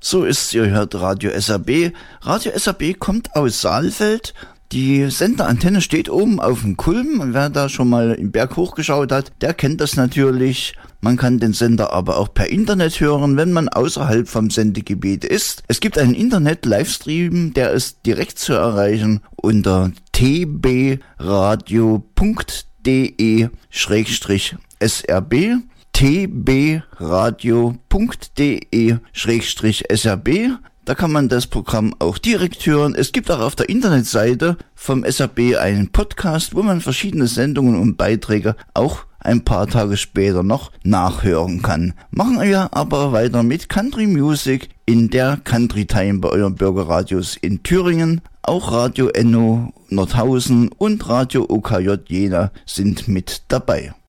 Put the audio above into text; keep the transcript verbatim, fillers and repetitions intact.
So ist, ihr hört Radio S R B. Radio S R B kommt aus Saalfeld. Die Senderantenne steht oben auf dem Kulm. Und wer da schon mal im Berg hochgeschaut hat, der kennt das natürlich. Man kann den Sender aber auch per Internet hören, wenn man außerhalb vom Sendegebiet ist. Es gibt einen Internet-Livestream, der ist direkt zu erreichen unter t b radio punkt d e slash s r b. t b radio punkt d e slash s r b. Da kann man das Programm auch direkt hören. Es gibt auch auf der Internetseite vom S R B einen Podcast, wo man verschiedene Sendungen und Beiträge auch ein paar Tage später noch nachhören kann. Machen wir aber weiter mit Country Music in der Country Time bei euren Bürgerradios in Thüringen. Auch Radio Enno Nordhausen und Radio O K J Jena sind mit dabei.